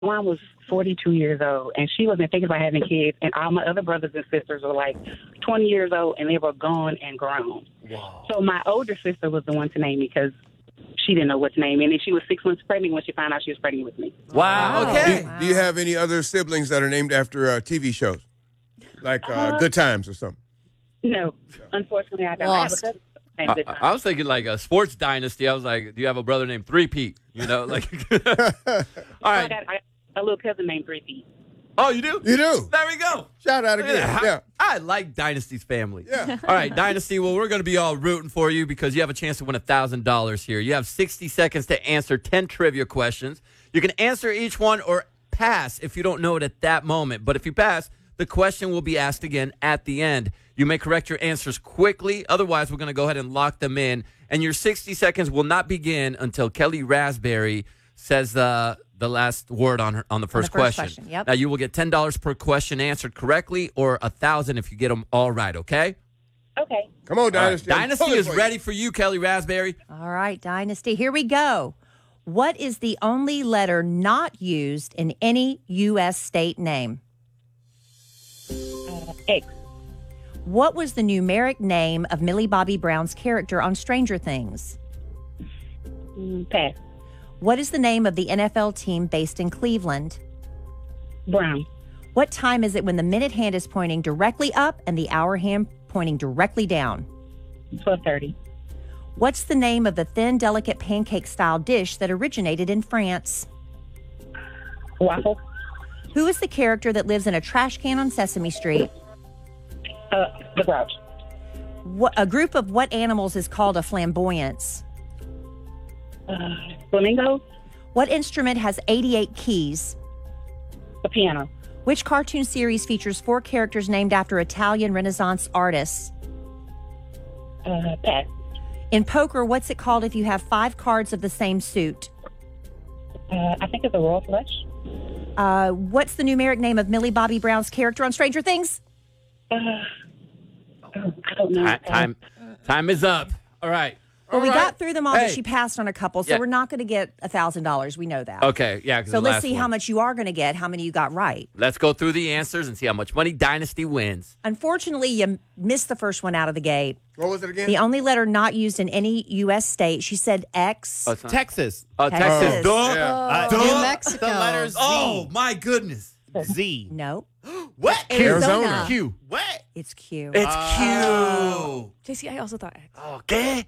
mom was 42 years old, and she wasn't thinking about having kids. And all my other brothers and sisters were like 20 years old, and they were gone and grown. Wow. So my older sister was the one to name me because she didn't know what to name me. And then she was 6 months pregnant when she found out she was pregnant with me. Wow. Okay. Do you have any other siblings that are named after TV shows? Like Good Times or something? No, unfortunately, I don't. I have a cousin named Good Time. I was thinking like a sports dynasty. I was like, do you have a brother named Three Pete? You know, like. All right. I got a little cousin named 3P. Oh, you do? You do. There we go. Shout out Look at again. that. Yeah. I like Dynasty's family. Yeah. All right, Dynasty. Well, we're going to be all rooting for you because you have a chance to win $1,000 here. You have 60 seconds to answer 10 trivia questions. You can answer each one or pass if you don't know it at that moment. But if you pass, the question will be asked again at the end. You may correct your answers quickly. Otherwise, we're going to go ahead and lock them in. And your 60 seconds will not begin until Kelly Raspberry says the last word on the first question. Yep. Now, you will get $10 per question answered correctly or $1,000 if you get them all right, okay? Okay. Come on, Dynasty. All right. Dynasty is ready for you, Kelly Raspberry. All right, Dynasty. Here we go. What is the only letter not used in any U.S. state name? X. What was the numeric name of Millie Bobby Brown's character on Stranger Things? Pass. What is the name of the NFL team based in Cleveland? Brown. What time is it when the minute hand is pointing directly up and the hour hand pointing directly down? 12:30. What's the name of the thin, delicate pancake-style dish that originated in France? Waffle. Who is the character that lives in a trash can on Sesame Street? The Grouch. A group of what animals is called a flamboyance? Flamingo. What instrument has 88 keys? The piano. Which cartoon series features 4 characters named after Italian Renaissance artists? Pass. In poker, what's it called if you have 5 cards of the same suit? I think it's a royal flush. What's the numeric name of Millie Bobby Brown's character on Stranger Things? I don't know. Time is up. All right. Well, we got through them all, Hey. but she passed on a couple, so Yeah. we're not going to get $1,000. We know that. Okay, yeah. So let's see how much you are going to get, how many you got right. Let's go through the answers and see how much money Dynasty wins. Unfortunately, you missed the first one out of the gate. What was it again? The only letter not used in any U.S. state. She said X. Oh, it's not- Texas. Texas. Duh. Yeah. New Mexico. The letter Z. Oh, my goodness. Z. No. What? Arizona. Q. What? It's Q. It's Q. JC, I also thought X. Okay.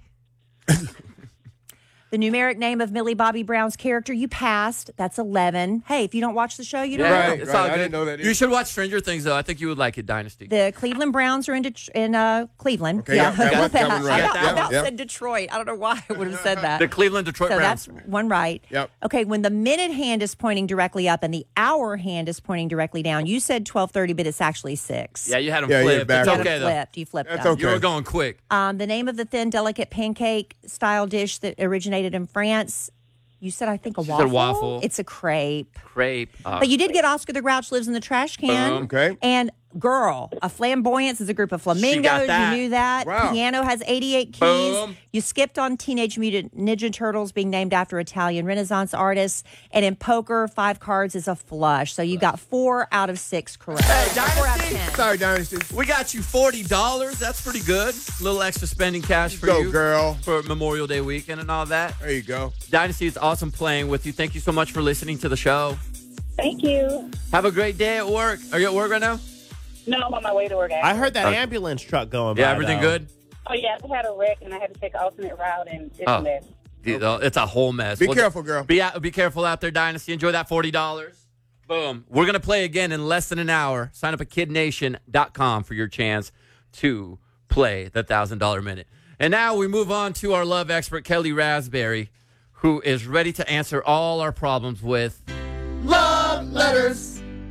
The numeric name of Millie Bobby Brown's character, you passed. That's 11. Hey, if you don't watch the show, you don't know. Right. It's all I good. didn't know that either. You should watch Stranger Things, though. I think you would like it, Dynasty. The Cleveland Browns are in Cleveland. Okay, got one right. I about Yep. said Detroit. I don't know why I would have said that. The Cleveland Detroit So Browns. that's one right. Yep. Okay, when the minute hand is pointing directly up and the hour hand is pointing directly down, you said 12:30, but it's actually 6. Yeah, you had them Yeah, you're flipped. It's backwards. You had okay, it though. flipped. You flipped That's them. okay. You were going quick. The name of the thin, delicate pancake-style dish that originated in France, you said, I think, a She waffle? said waffle. It's a crepe. Crepe. But you did get Oscar the Grouch lives in the trash can. Okay. And girl, a flamboyance is a group of got flamingos. that. You knew that. Wow. Piano has 88 keys. Boom. You skipped on Teenage Mutant Ninja Turtles being named after Italian Renaissance artists. And in poker, 5 cards is a flush. So you got 4 out of 6 correct. Hey, 4 out of Dynasty. 10. Sorry, Dynasty. We got you $40. That's pretty good. A little extra spending cash for Go, you. girl. For Memorial Day weekend and all that. There you go. Dynasty, it's awesome playing with you. Thank you so much for listening to the show. Thank you. Have a great day at work. Are you at work right now? No, I'm on my way to work. I heard that ambulance truck going by. Yeah, everything though. good? Oh, yeah. I had a wreck, and I had to take an alternate route, and it's Oh. a mess. It's a whole mess. Be careful, girl. Be careful out there, Dynasty. Enjoy that $40. Boom. We're going to play again in less than an hour. Sign up at kidnation.com for your chance to play the $1,000 minute. And now we move on to our love expert, Kelly Raspberry, who is ready to answer all our problems with Love letters.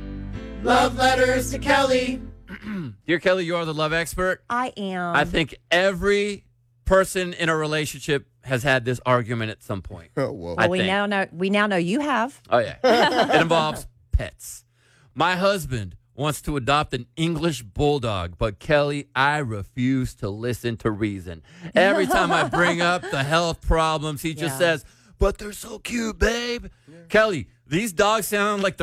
Love letters to Kelly. Dear Kelly, you are the love expert. I am. I think every person in a relationship has had this argument at some point. Oh, whoa. I we think. now know you have. Oh, yeah. It involves pets. My husband wants to adopt an English bulldog, but Kelly, I refuse to listen to reason. Every time I bring up the health problems, he just says, but they're so cute, babe. Kelly, these dogs sound like